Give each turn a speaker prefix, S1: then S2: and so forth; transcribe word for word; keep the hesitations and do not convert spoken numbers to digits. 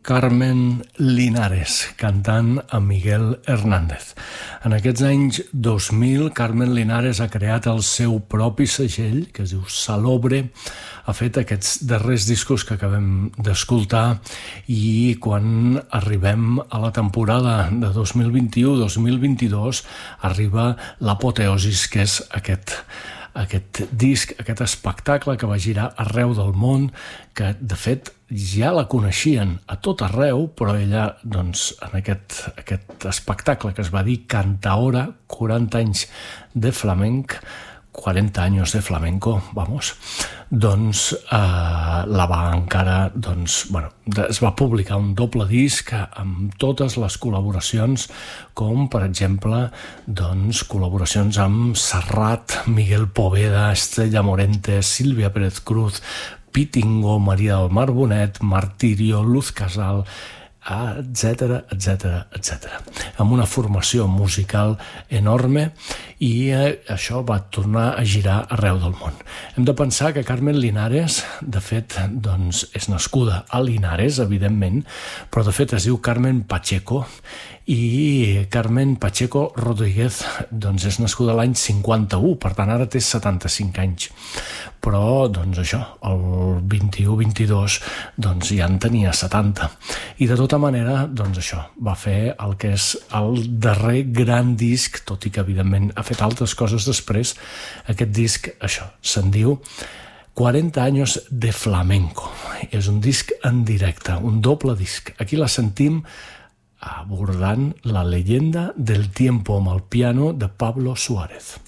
S1: Carmen Linares, cantant a Miguel Hernández. En aquests anys dos mil, Carmen Linares ha creat el seu propi segell, que es diu Salobre, ha fet aquests darrers discos que acabem d'escoltar i quan arribem a la temporada de dos mil vint-i-u dos mil vint-i-dos arriba l'apoteosis, que és aquest aquest disc, aquest espectacle que va girar arreu del món, que de fet ja la coneixien a tot arreu, però ella, doncs, en aquest, aquest espectacle que es va dir Cantaora, quaranta anys de flamenc, quaranta anys de flamenco, vamos, doncs eh, la va encara, doncs, bueno, es va publicar un doble disc amb totes les col·laboracions, com per exemple, doncs, col·laboracions amb Serrat, Miguel Poveda, Estrella Morente, Sílvia Pérez Cruz, Pitingo, Maria del Mar Bonet, Martirio, Luz Casal, etcètera, etcètera, etcètera. Amb una formació musical enorme i eh, això va tornar a girar arreu del món. Hem de pensar que Carmen Linares, de fet, doncs, és nascuda a Linares, evidentment, però de fet es diu Carmen Pacheco, i Carmen Pacheco Rodríguez doncs és nascuda l'any cinquanta-u, per tant ara té setanta-cinc anys, però doncs això, el vint-i-u vint-i-dos doncs ja en tenia setanta, i de tota manera doncs això, va fer el que és el darrer gran disc, tot i que evidentment ha fet altres coses després. Aquest disc, això, se'n diu quaranta anys de flamenco, és un disc en directe, un doble disc. Aquí la sentim abordant la leyenda del tiempo amb el piano de Pablo Suárez.